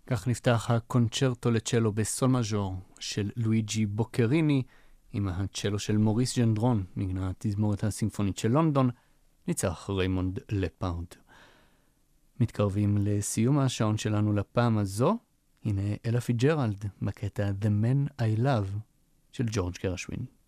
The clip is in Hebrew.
כך נפתח הקונצ'רטו לצ'לו בסול מז'ור של לואיג'י בוקריני, עם הצ'לו של מוריס ג'נדרון, נגנה התזמורת הסימפונית של לונדון, ניצח ריימונד לפארד. מתקרבים לסיום השעון שלנו לפעם הזו, הנה אלה פיג'רלד, בקטע The Man I Love של ג'ורג' גרשווין.